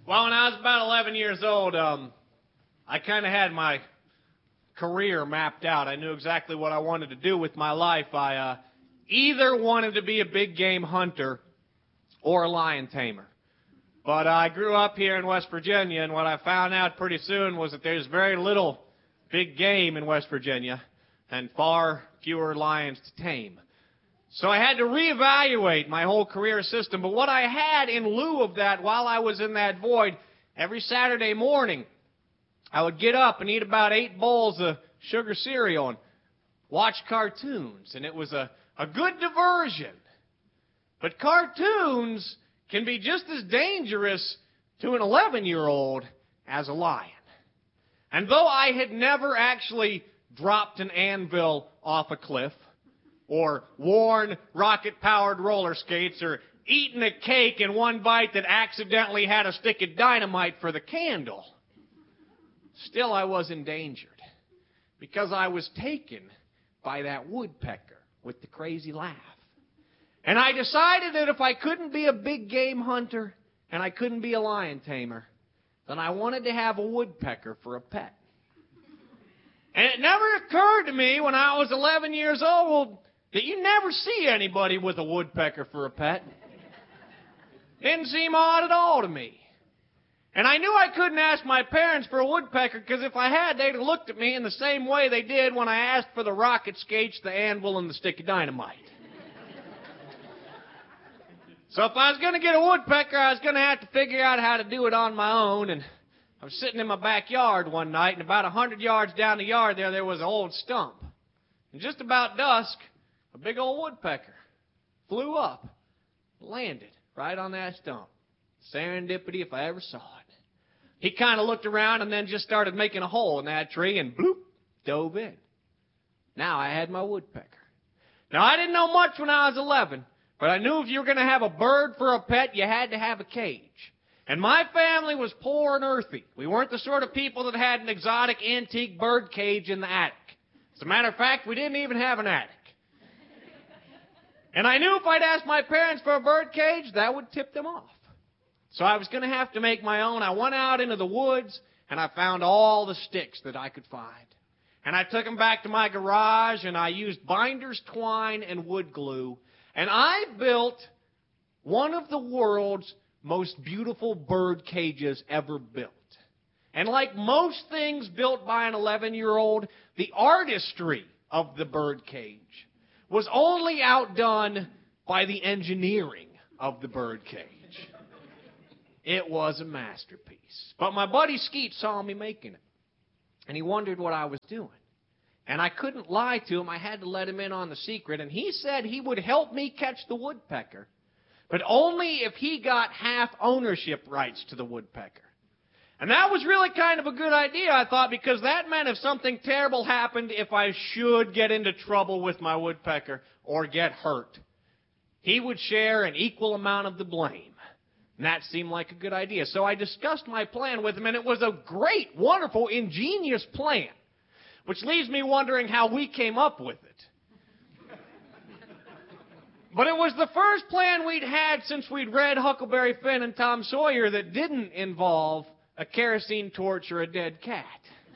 Well, when I was about 11 years old, I kind of had my career mapped out. I knew exactly what I wanted to do with my life. I either wanted to be a big game hunter or a lion tamer. But I grew up here in West Virginia, and what I found out pretty soon was that there's very little big game in West Virginia and far fewer lions to tame. So I had to reevaluate my whole career system. But what I had in lieu of that while I was in that void, every Saturday morning, I would get up and eat about 8 bowls of sugar cereal and watch cartoons. And it was a good diversion. But cartoons can be just as dangerous to an 11-year-old as a lion. And though I had never actually dropped an anvil off a cliff, or worn rocket-powered roller skates, or eaten a cake in one bite that accidentally had a stick of dynamite for the candle, still I was endangered, because I was taken by that woodpecker with the crazy laugh. And I decided that if I couldn't be a big game hunter and I couldn't be a lion tamer, then I wanted to have a woodpecker for a pet. And it never occurred to me when I was 11 years old that you never see anybody with a woodpecker for a pet. Didn't seem odd at all to me. And I knew I couldn't ask my parents for a woodpecker, because if I had, they'd have looked at me in the same way they did when I asked for the rocket skates, the anvil, and the stick of dynamite. So if I was going to get a woodpecker, I was going to have to figure out how to do it on my own. And I was sitting in my backyard one night, and about 100 yards down the yard there was an old stump. And just about dusk, a big old woodpecker flew up, landed right on that stump. Serendipity if I ever saw it. He kind of looked around and then just started making a hole in that tree and bloop, dove in. Now I had my woodpecker. Now I didn't know much when I was 11, but I knew if you were going to have a bird for a pet, you had to have a cage. And my family was poor and earthy. We weren't the sort of people that had an exotic antique bird cage in the attic. As a matter of fact, we didn't even have an attic. And I knew if I'd asked my parents for a bird cage, that would tip them off. So I was going to have to make my own. I went out into the woods, and I found all the sticks that I could find. And I took them back to my garage, and I used binders, twine, and wood glue. And I built one of the world's most beautiful bird cages ever built. And like most things built by an 11-year-old, the artistry of the bird cage was only outdone by the engineering of the bird cage. It was a masterpiece. But my buddy Skeet saw me making it, and he wondered what I was doing. And I couldn't lie to him. I had to let him in on the secret. And he said he would help me catch the woodpecker, but only if he got half ownership rights to the woodpecker. And that was really kind of a good idea, I thought, because that meant if something terrible happened, if I should get into trouble with my woodpecker or get hurt, he would share an equal amount of the blame. And that seemed like a good idea. So I discussed my plan with him, and it was a great, wonderful, ingenious plan, which leaves me wondering how we came up with it. But it was the first plan we'd had since we'd read Huckleberry Finn and Tom Sawyer that didn't involve a kerosene torch or a dead cat.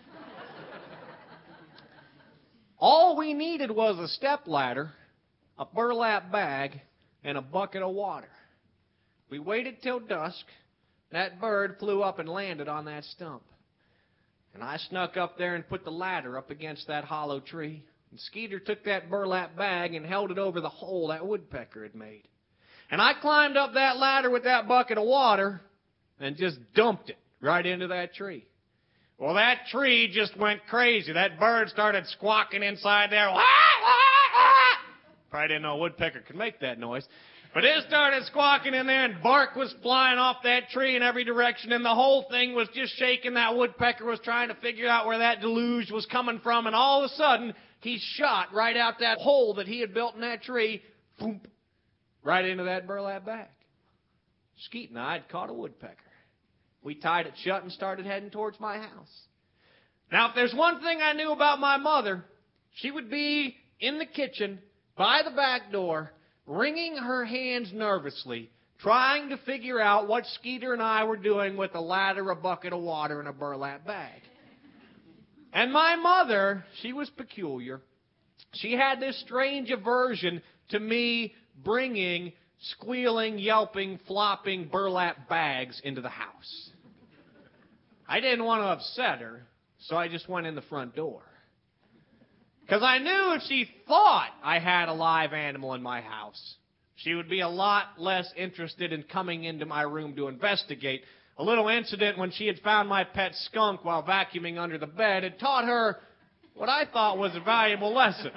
All we needed was a stepladder, a burlap bag, and a bucket of water. We waited till dusk. That bird flew up and landed on that stump. And I snuck up there and put the ladder up against that hollow tree. And Skeeter took that burlap bag and held it over the hole that woodpecker had made. And I climbed up that ladder with that bucket of water and just dumped it right into that tree. Well, that tree just went crazy. That bird started squawking inside there. Probably didn't know a woodpecker could make that noise. But it started squawking in there, and bark was flying off that tree in every direction, and the whole thing was just shaking. That woodpecker was trying to figure out where that deluge was coming from, and all of a sudden, he shot right out that hole that he had built in that tree, boom, right into that burlap bag. Skeet and I had caught a woodpecker. We tied it shut and started heading towards my house. Now, if there's one thing I knew about my mother, she would be in the kitchen by the back door, wringing her hands nervously, trying to figure out what Skeeter and I were doing with a ladder, a bucket of water, and a burlap bag. And my mother, she was peculiar. She had this strange aversion to me bringing squealing, yelping, flopping burlap bags into the house. I didn't want to upset her, so I just went in the front door. Because I knew if she thought I had a live animal in my house, she would be a lot less interested in coming into my room to investigate. A little incident when she had found my pet skunk while vacuuming under the bed had taught her what I thought was a valuable lesson.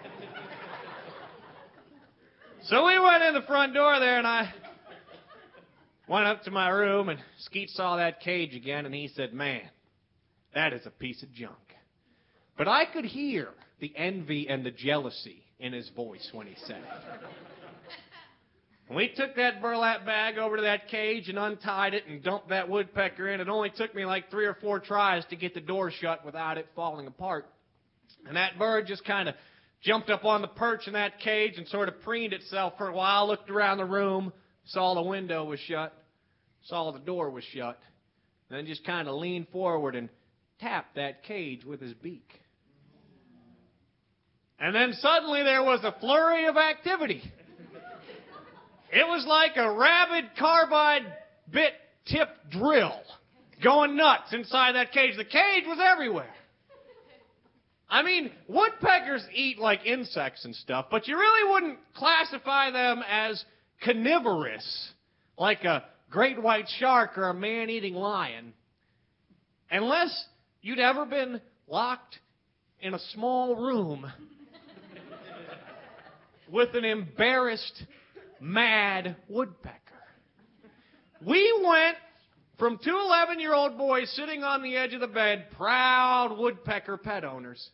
So we went in the front door there, and I went up to my room, and Skeet saw that cage again, and he said, "Man, that is a piece of junk." But I could hear the envy and the jealousy in his voice when he said it. When we took that burlap bag over to that cage and untied it and dumped that woodpecker in, it only took me like 3 or 4 tries to get the door shut without it falling apart. And that bird just kind of jumped up on the perch in that cage and sort of preened itself for a while, looked around the room, saw the window was shut, saw the door was shut, and then just kind of leaned forward and tapped that cage with his beak. And then suddenly there was a flurry of activity. It was like a rabid carbide bit tip drill going nuts inside that cage. The cage was everywhere. I mean, woodpeckers eat like insects and stuff, but you really wouldn't classify them as carnivorous, like a great white shark or a man-eating lion, unless you'd ever been locked in a small room with an embarrassed, mad woodpecker. We went from 2 11-year-old boys sitting on the edge of the bed, proud woodpecker pet owners,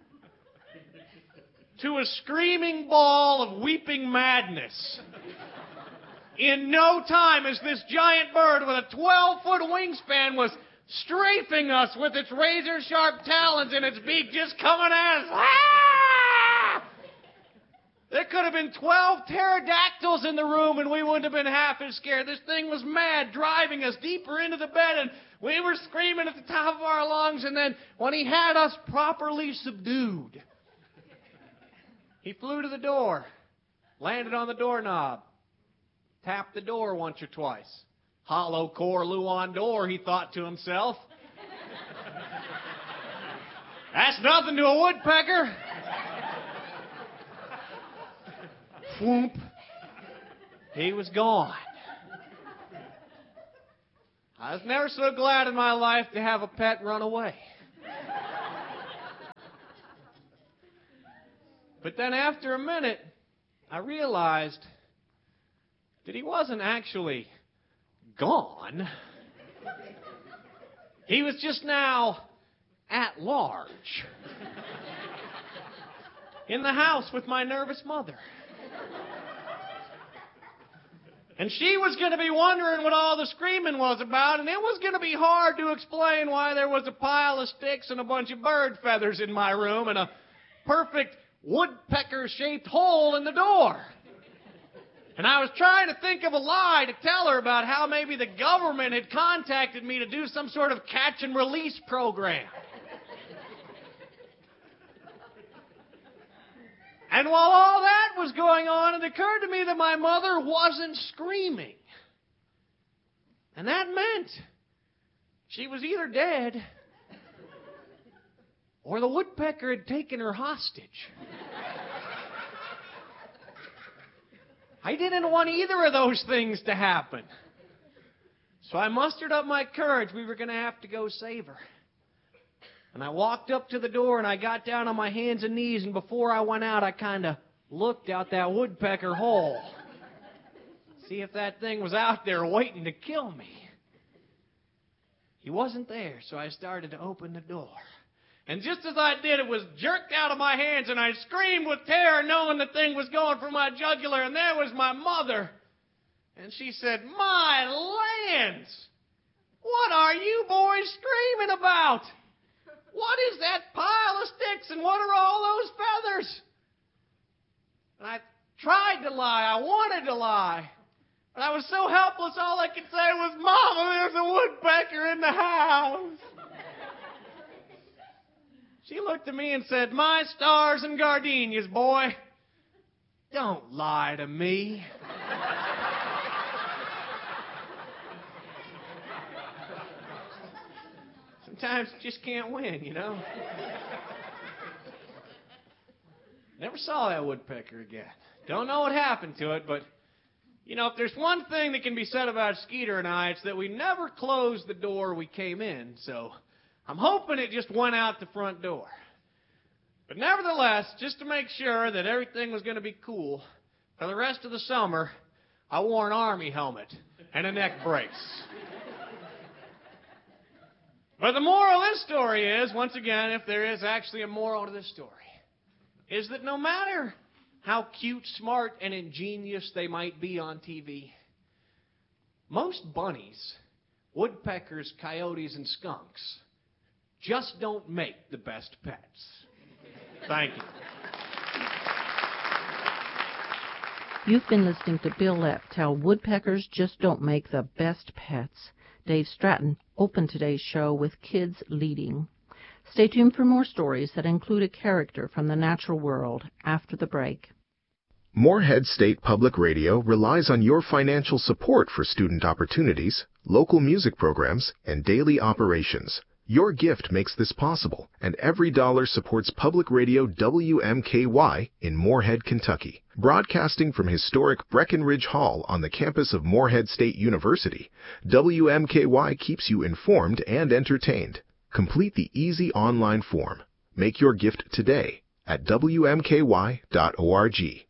to a screaming ball of weeping madness in no time as this giant bird with a 12-foot wingspan was strafing us with its razor-sharp talons and its beak just coming at us. Ah! There could have been 12 pterodactyls in the room and we wouldn't have been half as scared. This thing was mad, driving us deeper into the bed, and we were screaming at the top of our lungs, and then when he had us properly subdued, he flew to the door, landed on the doorknob, tapped the door once or twice. Hollow core Luan door, he thought to himself. That's nothing to a woodpecker. Whoop. He was gone. I was never so glad in my life to have a pet run away. But then after a minute, I realized that he wasn't actually gone. He was just now at large in the house with my nervous mother. And she was going to be wondering what all the screaming was about, and it was going to be hard to explain why there was a pile of sticks and a bunch of bird feathers in my room and a perfect woodpecker-shaped hole in the door. And I was trying to think of a lie to tell her about how maybe the government had contacted me to do some sort of catch and release program. And while all that was going on, it occurred to me that my mother wasn't screaming. And that meant she was either dead or the woodpecker had taken her hostage. I didn't want either of those things to happen. So I mustered up my courage. We were going to have to go save her. And I walked up to the door and I got down on my hands and knees, and before I went out, I kind of looked out that woodpecker hole. See if that thing was out there waiting to kill me. He wasn't there, so I started to open the door. And just as I did, it was jerked out of my hands, and I screamed with terror, knowing the thing was going for my jugular, and there was my mother. And she said, "My lands! What are you boys screaming about? What is that pile of sticks, and what are all those feathers?" And I tried to lie. I wanted to lie. And I was so helpless, all I could say was, Mama, there's a woodpecker in the house. She looked at me and said, my stars and gardenias, boy. Don't lie to me. Sometimes you just can't win, you know. Never saw that woodpecker again. Don't know what happened to it, but, you know, if there's one thing that can be said about Skeeter and I, it's that we never closed the door we came in, so I'm hoping it just went out the front door. But nevertheless, just to make sure that everything was going to be cool, for the rest of the summer, I wore an army helmet and a neck brace. But the moral of this story is, once again, if there is actually a moral to this story, is that no matter how cute, smart, and ingenious they might be on TV, most bunnies, woodpeckers, coyotes, and skunks just don't make the best pets. Thank you. You've been listening to Bill Epps tell woodpeckers just don't make the best pets. Dave Stratton opened today's show with kids leading. Stay tuned for more stories that include a character from the natural world after the break. Morehead State Public Radio relies on your financial support for student opportunities, local music programs, and daily operations. Your gift makes this possible, and every dollar supports Public Radio WMKY in Morehead, Kentucky. Broadcasting from historic Breckenridge Hall on the campus of Morehead State University, WMKY keeps you informed and entertained. Complete the easy online form. Make your gift today at WMKY.org.